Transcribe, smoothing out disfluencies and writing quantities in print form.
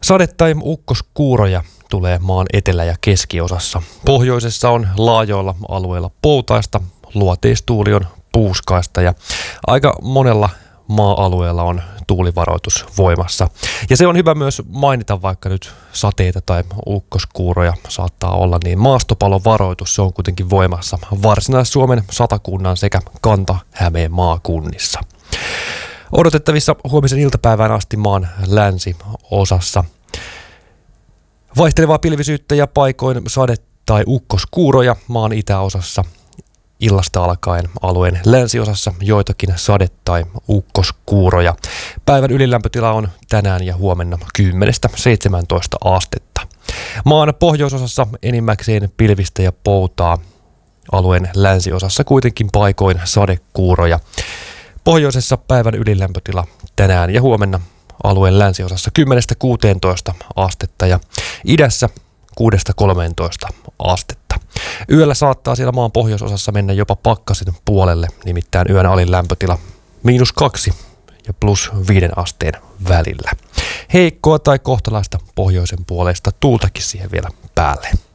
Sade- tai ukkoskuuroja tulee maan etelä- ja keskiosassa. Pohjoisessa on laajoilla alueilla poutaista, luoteistuuli on puuskaista ja aika monella maa-alueella on tuulivaroitus voimassa. Ja se on hyvä myös mainita, vaikka nyt sateita tai ukkoskuuroja saattaa olla, niin maastopalovaroitus se on kuitenkin voimassa Varsinais-Suomen, Satakunnan sekä Kanta-Hämeen maakunnissa. Odotettavissa huomisen iltapäivään asti maan länsiosassa vaihtelevaa pilvisyyttä ja paikoin sade- tai ukkoskuuroja maan itäosassa. Illasta alkaen alueen länsiosassa joitakin sade- tai ukkoskuuroja. Päivän ylilämpötila on tänään ja huomenna 10–17 astetta. Maan pohjoisosassa enimmäkseen pilvistä ja poutaa. Alueen länsiosassa kuitenkin paikoin sadekuuroja. Pohjoisessa päivän ylilämpötila tänään ja huomenna alueen länsiosassa 10–16 astetta ja idässä 6–13 astetta. Yöllä saattaa siellä maan pohjoisosassa mennä jopa pakkasen puolelle, nimittäin yön alin lämpötila -2 ja +5 asteen välillä. Heikkoa tai kohtalaista pohjoisen puoleista tuultakin siihen vielä päälle.